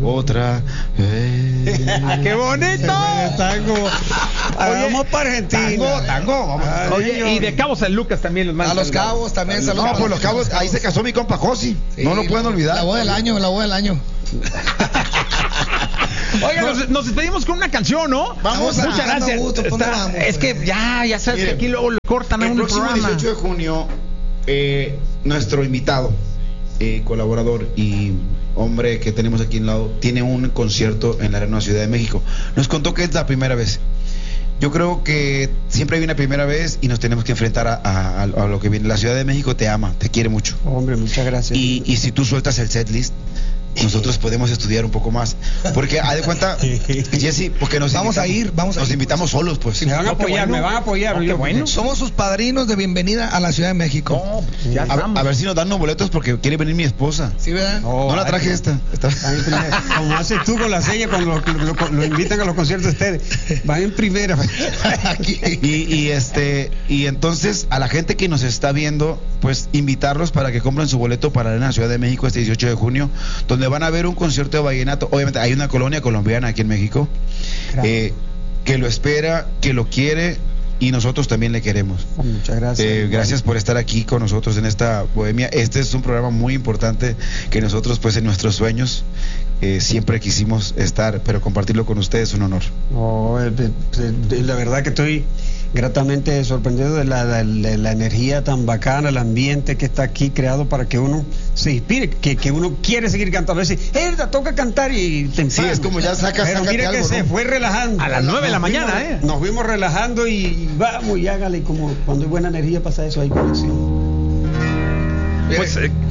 otra vez. ¡Qué bonito! Tango. Vamos para Argentina. Tango, vamos. Oye, y de Cabo San Lucas también los A mandan. los Cabos también, saludos. No, pues los Cabos, ahí se casó mi compa Josi. Sí, no lo pueden olvidar. La boda del año, la boda del año. Oigan, nos despedimos con una canción, ¿no? Vamos a- Muchas gracias. gusto, ¿dónde vamos? Es que ya sabes Mire, que aquí luego lo cortan a El un próximo programa. 18 de junio, nuestro invitado, colaborador y hombre que tenemos aquí en lado, tiene un concierto en la Arena Ciudad de México. Nos contó que es la primera vez. Yo creo que siempre hay una primera vez y nos tenemos que enfrentar a lo que viene. La Ciudad de México te ama, te quiere mucho. Hombre, muchas gracias. Y si tú sueltas el setlist, nosotros podemos estudiar un poco más. Porque, haz de cuenta, Jesse, porque nos Vamos a ir, vamos a nos ir. invitamos solos, pues. Me van a No, qué apoyar, bueno. me van a apoyar. No, qué yo- bueno. Somos sus padrinos de bienvenida a la Ciudad de México. Ya A estamos. ver si nos dan los boletos porque quiere venir mi esposa. ¿Sí, verdad? No la traje esta. Van en primera. Como haces tú con la seña cuando lo invitan a los conciertos de ustedes. Van en primera. Aquí. Y entonces a la gente que nos está viendo, pues invitarlos para que compren su boleto para la Arena Ciudad de México este 18 de junio, donde van a ver un concierto de vallenato. Obviamente hay una colonia colombiana aquí en México que lo espera, que lo quiere y nosotros también le queremos. Muchas gracias. Gracias por estar aquí con nosotros en esta bohemia. Este es un programa muy importante que nosotros pues en nuestros sueños siempre quisimos estar, pero compartirlo con ustedes es un honor. No, la verdad que estoy gratamente sorprendido de la energía tan bacana, el ambiente que está aquí creado para que uno se inspire, que uno quiere seguir cantando. A veces, toca cantar y te Sí, es como ya sacas Pero mira que algo, se ¿no? fue relajando. A las 9 de la mañana, Nos fuimos relajando y vamos y hágale. Como cuando hay buena energía pasa eso, hay conexión. Pues